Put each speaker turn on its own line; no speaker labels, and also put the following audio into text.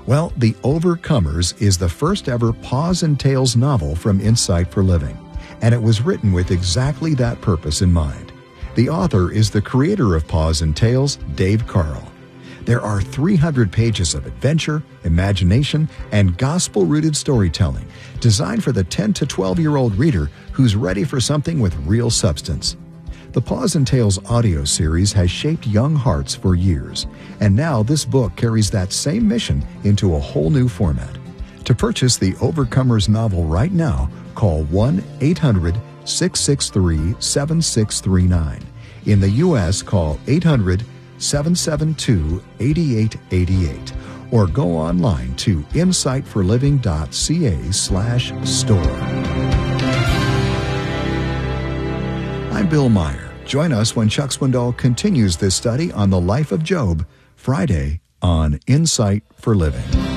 Well, The Overcomers is the first ever Paws and Tales novel from Insight for Living, and it was written with exactly that purpose in mind. The author is the creator of Paws and Tales, Dave Carl. There are 300 pages of adventure, imagination, and gospel-rooted storytelling designed for the 10 to 12-year-old reader who's ready for something with real substance. The Paws and Tales audio series has shaped young hearts for years, and now this book carries that same mission into a whole new format. To purchase the Overcomers novel right now, call 1-800-663-7639. In the U.S., call 800-772-8888 or go online to insightforliving.ca/store. I'm Bill Meyer. Join us when Chuck Swindoll continues this study on the life of Job, Friday on Insight for Living.